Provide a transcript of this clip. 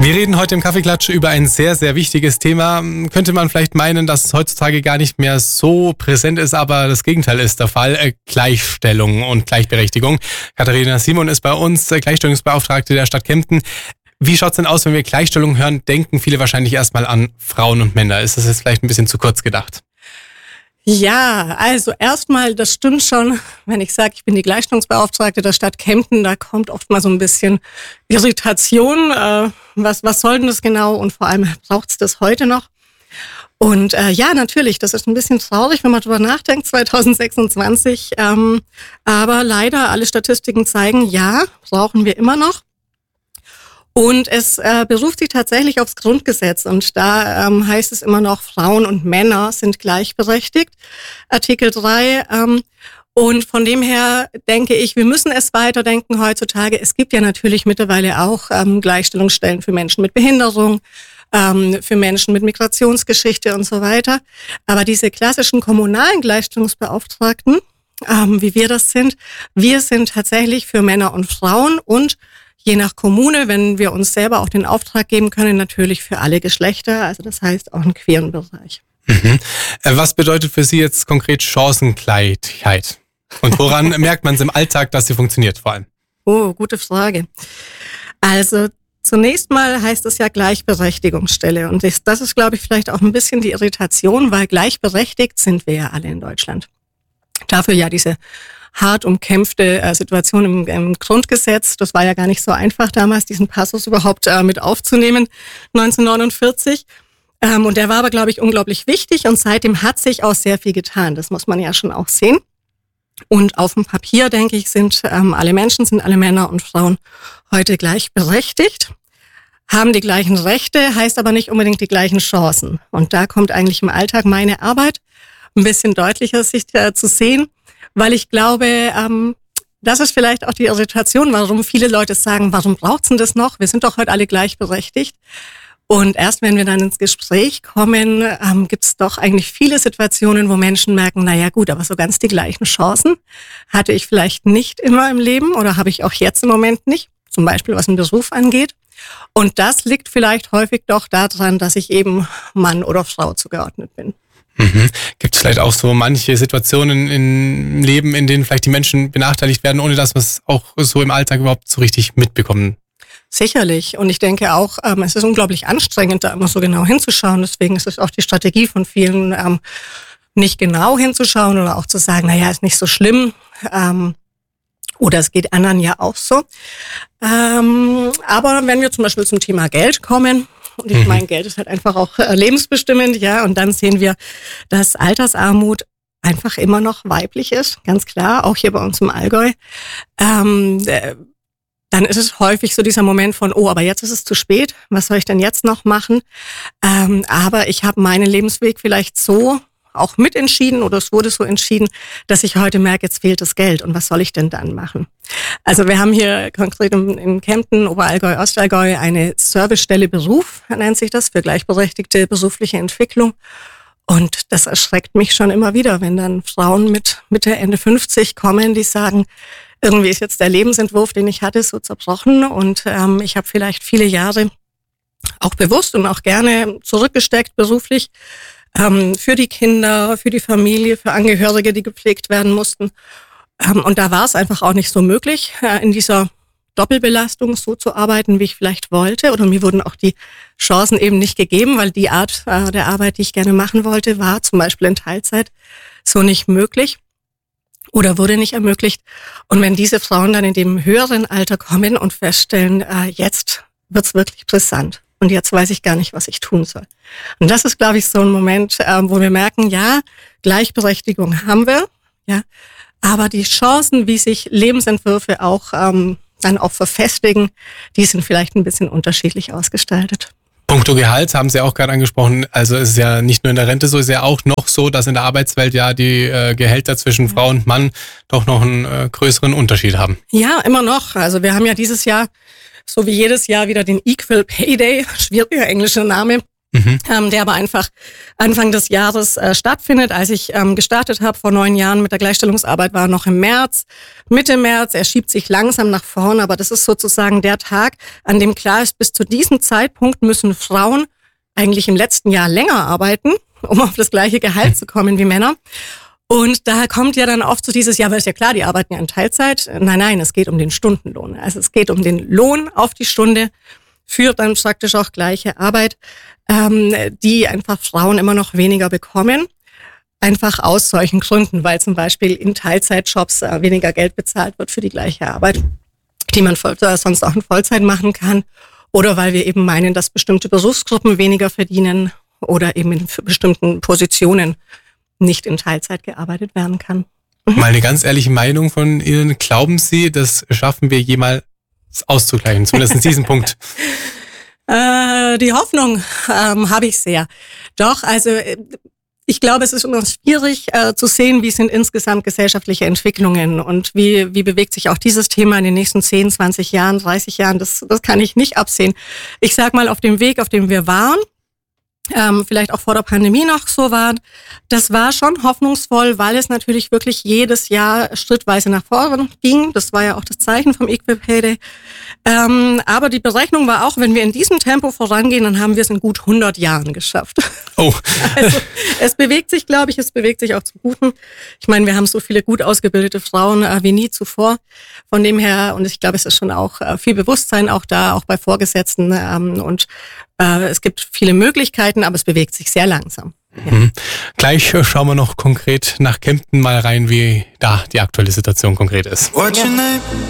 Wir reden heute im Kaffeeklatsch über ein sehr, sehr wichtiges Thema. Könnte man vielleicht meinen, dass es heutzutage gar nicht mehr so präsent ist, aber das Gegenteil ist der Fall. Gleichstellung und Gleichberechtigung. Katharina Simon ist bei uns Gleichstellungsbeauftragte der Stadt Kempten. Wie schaut's denn aus, wenn wir Gleichstellung hören? Denken viele wahrscheinlich erstmal an Frauen und Männer. Ist das jetzt vielleicht ein bisschen zu kurz gedacht? Ja, also erstmal, das stimmt schon, wenn ich sage, ich bin die Gleichstellungsbeauftragte der Stadt Kempten, da kommt oft mal so ein bisschen Irritation. Was soll denn das genau und vor allem braucht's das heute noch? Und ja, natürlich, das ist ein bisschen traurig, wenn man drüber nachdenkt, 2026. Aber leider, alle Statistiken zeigen, ja, brauchen wir immer noch. Und es beruft sich tatsächlich aufs Grundgesetz und da heißt es immer noch, Frauen und Männer sind gleichberechtigt, Artikel 3. Und von dem her denke ich, wir müssen es weiterdenken heutzutage. Es gibt ja natürlich mittlerweile auch Gleichstellungsstellen für Menschen mit Behinderung, für Menschen mit Migrationsgeschichte und so weiter. Aber diese klassischen kommunalen Gleichstellungsbeauftragten, wie wir sind tatsächlich für Männer und Frauen und je nach Kommune, wenn wir uns selber auch den Auftrag geben können, natürlich für alle Geschlechter, also das heißt auch im queeren Bereich. Mhm. Was bedeutet für Sie jetzt konkret Chancengleichheit? Und woran merkt man es im Alltag, dass sie funktioniert vor allem? Oh, gute Frage. Also zunächst mal heißt es ja Gleichberechtigungsstelle und das ist, glaube ich, vielleicht auch ein bisschen die Irritation, weil gleichberechtigt sind wir ja alle in Deutschland. Dafür ja diese hart umkämpfte Situation im Grundgesetz. Das war ja gar nicht so einfach damals, diesen Passus überhaupt mit aufzunehmen, 1949. Und der war aber, glaube ich, unglaublich wichtig und seitdem hat sich auch sehr viel getan. Das muss man ja schon auch sehen. Und auf dem Papier, denke ich, sind alle Menschen, sind alle Männer und Frauen heute gleichberechtigt, haben die gleichen Rechte, heißt aber nicht unbedingt die gleichen Chancen. Und da kommt eigentlich im Alltag meine Arbeit ein bisschen deutlicher sich zu sehen. Weil ich glaube, das ist vielleicht auch die Irritation, warum viele Leute sagen, warum braucht's denn das noch? Wir sind doch heute alle gleichberechtigt. Und erst wenn wir dann ins Gespräch kommen, gibt's doch eigentlich viele Situationen, wo Menschen merken, naja gut, aber so ganz die gleichen Chancen hatte ich vielleicht nicht immer im Leben oder habe ich auch jetzt im Moment nicht, zum Beispiel was den Beruf angeht. Und das liegt vielleicht häufig doch daran, dass ich eben Mann oder Frau zugeordnet bin. Mhm. Gibt es vielleicht auch so manche Situationen im Leben, in denen vielleicht die Menschen benachteiligt werden, ohne dass wir es auch so im Alltag überhaupt so richtig mitbekommen? Sicherlich. Und ich denke auch, es ist unglaublich anstrengend, da immer so genau hinzuschauen. Deswegen ist es auch die Strategie von vielen, nicht genau hinzuschauen oder auch zu sagen, naja, ist nicht so schlimm. Oder es geht anderen ja auch so. Aber wenn wir zum Beispiel zum Thema Geld kommen, und ich meine, Geld ist halt einfach auch lebensbestimmend, ja. Und dann sehen wir, dass Altersarmut einfach immer noch weiblich ist, ganz klar, auch hier bei uns im Allgäu. Dann ist es häufig so dieser Moment von, oh, aber jetzt ist es zu spät, was soll ich denn jetzt noch machen? Aber ich habe meinen Lebensweg vielleicht so auch mitentschieden oder es wurde so entschieden, dass ich heute merke, jetzt fehlt das Geld und was soll ich denn dann machen? Also wir haben hier konkret in Kempten, Oberallgäu, Ostallgäu eine Servicestelle Beruf, nennt sich das, für gleichberechtigte berufliche Entwicklung. Und das erschreckt mich schon immer wieder, wenn dann Frauen mit Mitte, Ende 50 kommen, die sagen, irgendwie ist jetzt der Lebensentwurf, den ich hatte, so zerbrochen und ich habe vielleicht viele Jahre auch bewusst und auch gerne zurückgesteckt beruflich, für die Kinder, für die Familie, für Angehörige, die gepflegt werden mussten. Und da war es einfach auch nicht so möglich, in dieser Doppelbelastung so zu arbeiten, wie ich vielleicht wollte. Oder mir wurden auch die Chancen eben nicht gegeben, weil die Art der Arbeit, die ich gerne machen wollte, war zum Beispiel in Teilzeit so nicht möglich oder wurde nicht ermöglicht. Und wenn diese Frauen dann in dem höheren Alter kommen und feststellen, jetzt wird's wirklich brisant. Und jetzt weiß ich gar nicht, was ich tun soll. Und das ist, glaube ich, so ein Moment, wo wir merken, ja, Gleichberechtigung haben wir, ja, aber die Chancen, wie sich Lebensentwürfe auch dann auch verfestigen, die sind vielleicht ein bisschen unterschiedlich ausgestaltet. Punkto Gehalt haben Sie auch gerade angesprochen. Also es ist ja nicht nur in der Rente so, es ist ja auch noch so, dass in der Arbeitswelt ja die Gehälter zwischen Frau und Mann doch noch einen größeren Unterschied haben. Ja, immer noch. Also wir haben ja dieses Jahr, so wie jedes Jahr, wieder den Equal Pay Day, schwieriger englischer Name. der aber einfach Anfang des Jahres stattfindet. Als ich gestartet habe vor 9 Jahren mit der Gleichstellungsarbeit, war noch im März, Mitte März. Er schiebt sich langsam nach vorn, aber das ist sozusagen der Tag, an dem klar ist, bis zu diesem Zeitpunkt müssen Frauen eigentlich im letzten Jahr länger arbeiten, um auf das gleiche Gehalt zu kommen wie Männer. Und da kommt ja dann oft so dieses, ja, aber ist ja klar, die arbeiten ja in Teilzeit. Nein, es geht um den Stundenlohn. Also es geht um den Lohn auf die Stunde für dann praktisch auch gleiche Arbeit, die einfach Frauen immer noch weniger bekommen. Einfach aus solchen Gründen, weil zum Beispiel in Teilzeitjobs weniger Geld bezahlt wird für die gleiche Arbeit, die man sonst auch in Vollzeit machen kann. Oder weil wir eben meinen, dass bestimmte Berufsgruppen weniger verdienen oder eben in bestimmten Positionen nicht in Teilzeit gearbeitet werden kann. Mal eine ganz ehrliche Meinung von Ihnen. Glauben Sie, das schaffen wir jemals auszugleichen? Zumindest in diesem Punkt. Die Hoffnung habe ich sehr. Doch, also ich glaube, es ist immer schwierig zu sehen, wie sind insgesamt gesellschaftliche Entwicklungen und wie bewegt sich auch dieses Thema in den nächsten 10, 20 Jahren, 30 Jahren. Das kann ich nicht absehen. Ich sag mal, auf dem Weg, auf dem wir waren, vielleicht auch vor der Pandemie noch so war, das war schon hoffnungsvoll, weil es natürlich wirklich jedes Jahr schrittweise nach vorne ging. Das war ja auch das Zeichen vom Equal Pay Day. Aber die Berechnung war auch, wenn wir in diesem Tempo vorangehen, dann haben wir es in gut 100 Jahren geschafft. Oh. Also es bewegt sich, glaube ich, es bewegt sich auch zum Guten. Ich meine, wir haben so viele gut ausgebildete Frauen wie nie zuvor. Von dem her, und ich glaube, es ist schon auch viel Bewusstsein auch da, auch bei Vorgesetzten. Und es gibt viele Möglichkeiten, aber es bewegt sich sehr langsam. Ja. Gleich schauen wir noch konkret nach Kempten mal rein, wie da die aktuelle Situation konkret ist. Ja.